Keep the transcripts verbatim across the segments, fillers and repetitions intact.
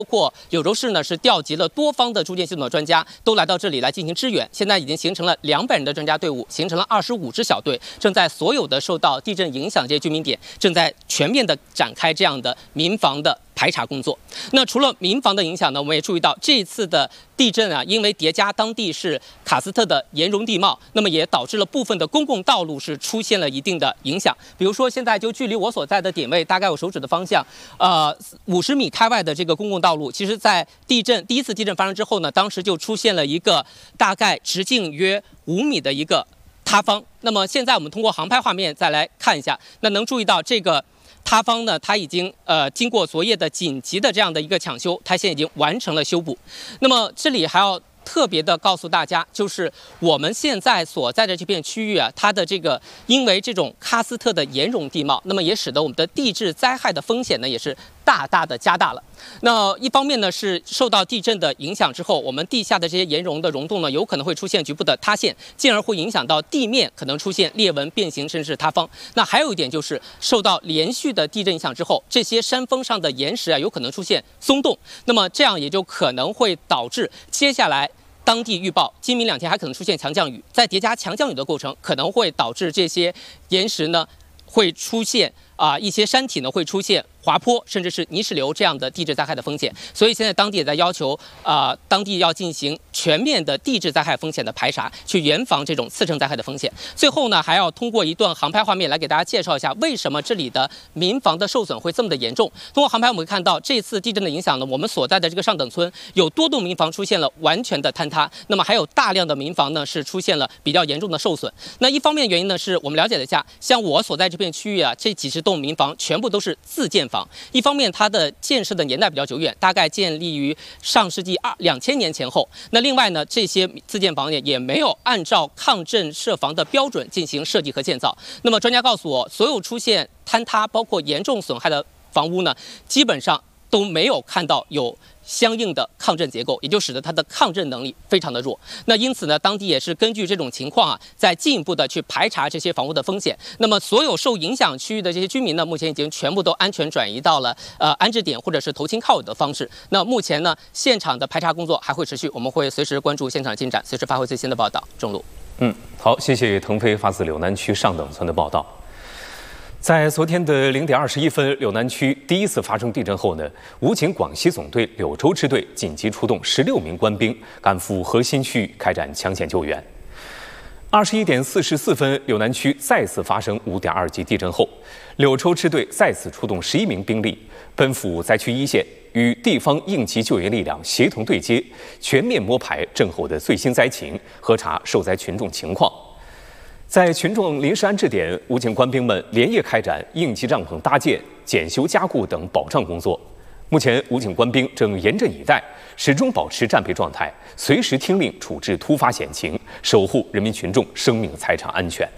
包括柳州市呢是调集了多方的住建系统的专家，都来到这里来进行支援。现在已经形成了两百人的专家队伍，形成了二十五支小队，正在所有的受到地震影响这些居民点，正在全面的展开这样的民房的排查工作。那除了民房的影响呢，我们也注意到这一次的地震啊，因为叠加当地是喀斯特的岩溶地貌，那么也导致了部分的公共道路是出现了一定的影响。比如说，现在就距离我所在的点位大概有手指的方向，呃，五十米开外的这个公共道路，其实在地震第一次地震发生之后呢，当时就出现了一个大概直径约五米的一个塌方。那么现在我们通过航拍画面再来看一下，那能注意到这个塌方呢，它已经呃经过昨夜的紧急的这样的一个抢修，它现在已经完成了修补。那么这里还要特别的告诉大家，就是我们现在所在的这片区域啊，它的这个因为这种喀斯特的岩溶地貌，那么也使得我们的地质灾害的风险呢也是大大的加大了。那一方面呢是受到地震的影响之后，我们地下的这些岩溶的溶洞呢有可能会出现局部的塌陷，进而会影响到地面可能出现裂纹、变形甚至是塌方。那还有一点就是受到连续的地震影响之后，这些山峰上的岩石啊有可能出现松动，那么这样也就可能会导致接下来当地预报今明两天还可能出现强降雨，在叠加强降雨的过程，可能会导致这些岩石呢会出现啊、呃、一些山体呢会出现滑坡，甚至是泥石流这样的地质灾害的风险。所以现在当地也在要求啊、呃，当地要进行全面的地质灾害风险的排查，去严防这种次生灾害的风险。最后呢，还要通过一段航拍画面来给大家介绍一下，为什么这里的民房的受损会这么的严重。通过航拍我们会看到，这次地震的影响呢，我们所在的这个上等村有多栋民房出现了完全的坍塌，那么还有大量的民房呢是出现了比较严重的受损。那一方面原因呢，是我们了解了一下，像我所在这片区域啊，这几十栋民房全部都是自建房。一方面，它的建设的年代比较久远，大概建立于上世纪二两千年前后。那另外呢，这些自建房也也没有按照抗震设防的标准进行设计和建造。那么专家告诉我，所有出现坍塌包括严重损害的房屋呢，基本上都没有看到有相应的抗震结构，也就使得它的抗震能力非常的弱。那因此呢，当地也是根据这种情况啊，在进一步的去排查这些房屋的风险。那么所有受影响区域的这些居民呢，目前已经全部都安全转移到了呃安置点或者是投亲靠友的方式。那目前呢，现场的排查工作还会持续，我们会随时关注现场进展，随时发回最新的报道。郑璐， 嗯，好，谢谢腾飞发自柳南区上等村的报道。在昨天的零点二十一分，柳南区第一次发生地震后呢，武警广西总队柳州支队紧急出动十六名官兵赶赴核心区域开展抢险救援。二十一点四十四分，柳南区再次发生五点二级地震后，柳州支队再次出动十一名兵力奔赴灾区一线，与地方应急救援力量协同对接，全面摸排震后的最新灾情，核查受灾群众情况。在群众临时安置点，武警官兵们连夜开展应急帐篷搭建、检修加固等保障工作。目前，武警官兵正严阵以待，始终保持战备状态，随时听令处置突发险情，守护人民群众生命财产安全。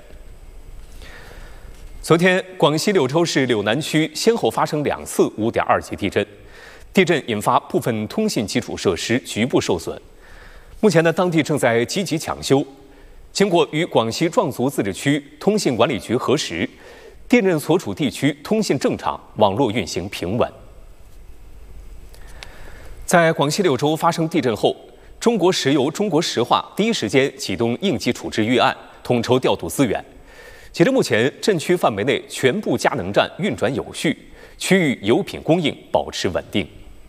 昨天，广西柳州市柳南区先后发生两次五点二级地震，地震引发部分通信基础设施局部受损。目前呢，当地正在积极抢修。经过与广西壮族自治区通信管理局核实，地震所处地区通信正常，网络运行平稳。在广西柳州发生地震后，中国石油、中国石化第一时间启动应急处置预案，统筹调度资源。截至目前，震区范围内全部加能站运转有序，区域油品供应保持稳定。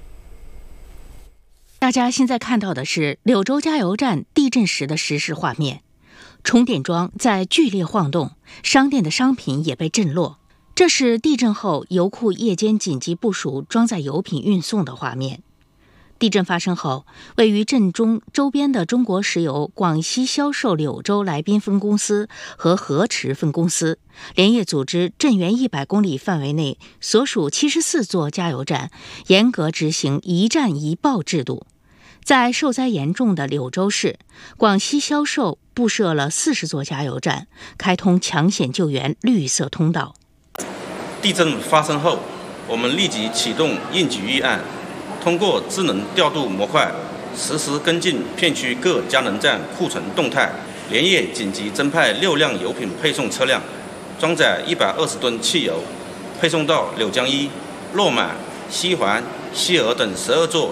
大家现在看到的是柳州加油站地震时的实时画面。充电桩在剧烈晃动，商店的商品也被震落。这是地震后油库夜间紧急部署装载油品运送的画面。地震发生后，位于震中周边的中国石油广西销售柳州来宾分公司和河池分公司连夜组织震源一百公里范围内所属七十四座加油站，严格执行一站一报制度。在受灾严重的柳州市，广西销售布设了四十座加油站，开通抢险救援绿色通道。 地震发生后，我们立即启动应急预案，通过智能调度模块，实时跟进片区各加能站库存动态，连夜紧急增派六辆油品配送车辆，装载一百二十吨汽油，配送到柳江一、落满、西环、西峨等十二座